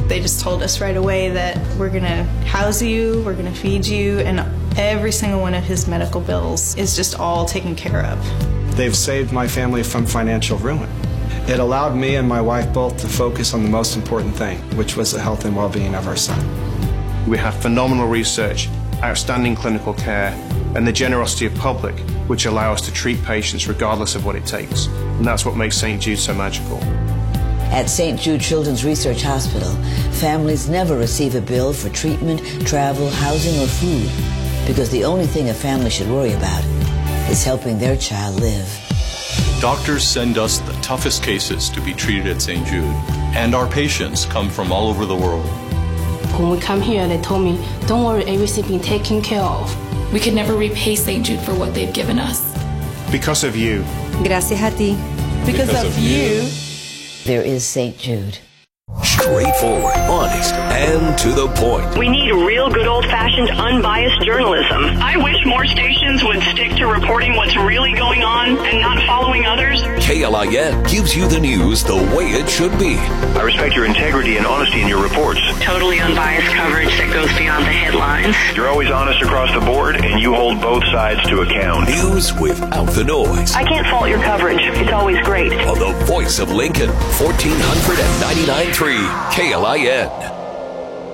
They just told us right away that we're going to house you, we're going to feed you, and every single one of his medical bills is just all taken care of. They've saved my family from financial ruin. It allowed me and my wife both to focus on the most important thing, which was the health and well-being of our son. We have phenomenal research, outstanding clinical care, and the generosity of public, which allow us to treat patients regardless of what it takes. And that's what makes St. Jude so magical. At St. Jude Children's Research Hospital, families never receive a bill for treatment, travel, housing, or food, because the only thing a family should worry about is helping their child live. Doctors send us the toughest cases to be treated at St. Jude, and our patients come from all over the world. When we come here, they told me, don't worry, everything's been taken care of. We could never repay St. Jude for what they've given us. Because of you. Gracias a ti. Because of you. There is St. Jude. Straightforward, honest, and to the point. We need real good old-fashioned, unbiased journalism. I wish more stations would stick to reporting what's really going on and not following others. KLIN gives you the news the way it should be. I respect your integrity and honesty in your reports. Totally unbiased coverage that goes beyond the headlines. You're always honest across the board, and you hold both sides to account. News without the noise. I can't fault your coverage. It's always great. On the voice of Lincoln, 1499.3 KLIN.